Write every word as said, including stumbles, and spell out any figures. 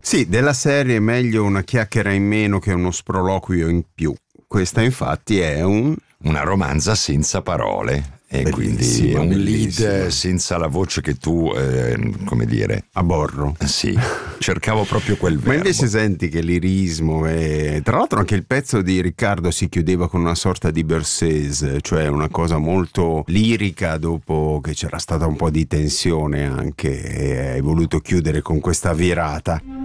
Sì, della serie è meglio una chiacchiera in meno che uno sproloquio in più. Questa infatti è un... una romanza senza parole. E quindi è un bellissima. lead senza la voce che tu, eh, come dire, aborro. Sì, cercavo proprio quel verbo. Ma invece senti che lirismo e tra l'altro anche il pezzo di Riccardo si chiudeva con una sorta di Berceuse, cioè una cosa molto lirica dopo che c'era stata un po' di tensione anche, e hai voluto chiudere con questa virata.